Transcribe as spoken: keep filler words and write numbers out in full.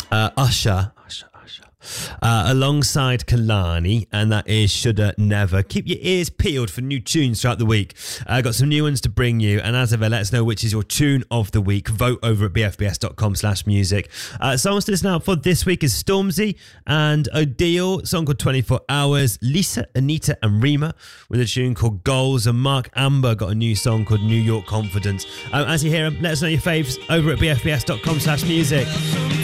Uh, Usher. Usher. Usher. Uh, alongside Kalani, and that is Shoulda Never. Keep your ears peeled for new tunes throughout the week. I uh, got some new ones to bring you, and as ever, let us know which is your tune of the week. Vote over at bfbs.com slash music. Uh, songs to listen out for this week is Stormzy and Odile, song called twenty-four hours. Lisa, Anita and Rima with a tune called Goals, and Mark Amber got a new song called New York Confidence. Um, as you hear them, let us know your faves over at bfbs.com slash music.